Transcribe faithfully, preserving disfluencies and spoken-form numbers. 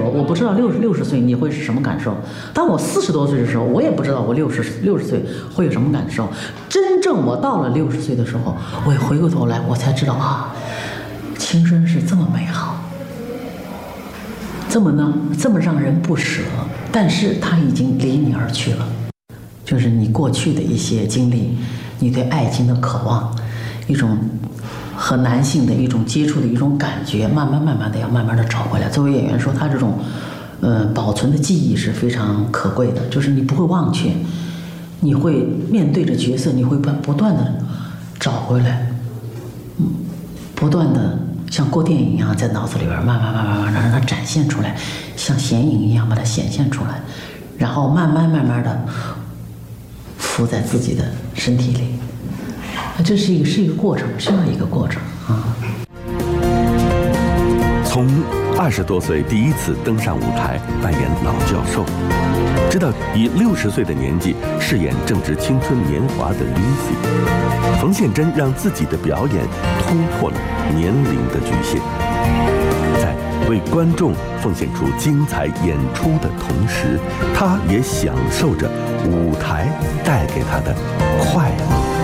我不知道六十六十岁你会是什么感受。当我四十多岁的时候，我也不知道我六十六十岁会有什么感受。真正我到了六十岁的时候，我回过头来，我才知道啊，青春是这么美好，这么呢，这么让人不舍，但是它已经离你而去了。就是你过去的一些经历，你对爱情的渴望，一种和男性的一种接触的一种感觉，慢慢慢慢的要慢慢的找回来。作为演员说，他这种呃保存的记忆是非常可贵的，就是你不会忘却，你会面对着角色，你会不断的找回来，嗯，不断的像过电影一样在脑子里边慢慢慢慢慢慢让它展现出来，像显影一样把它显现出来，然后慢慢慢慢的浮在自己的身体里。这是一个是一个过程，是一个过程啊。 从二十多岁第一次登上舞台扮演老教授，直到以六十岁的年纪饰演正值青春年华的 Lucy， 冯宪珍让自己的表演突破了年龄的局限，在为观众奉献出精彩演出的同时，她也享受着舞台带给她的快乐。